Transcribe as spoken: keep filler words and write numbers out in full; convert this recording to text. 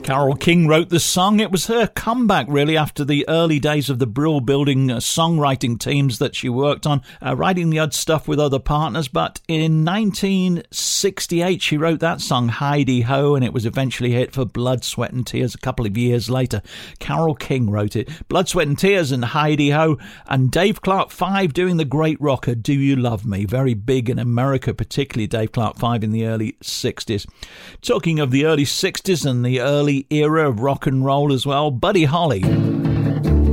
Carole King wrote the song. It was her comeback, really, after the early days of the Brill Building uh, songwriting teams that she worked on, uh, writing the odd stuff with other partners. But in nineteen sixty-eight, she wrote that song, Heidi Ho, and it was eventually hit for Blood, Sweat and Tears a couple of years later. Carole King wrote it. Blood, Sweat and Tears and Heidi Ho, and Dave Clark Five doing the great rocker, Do You Love Me? Very big in America, particularly Dave Clark Five in the early sixties. Talking of the early sixties and the early era of rock and roll as well, Buddy Holly.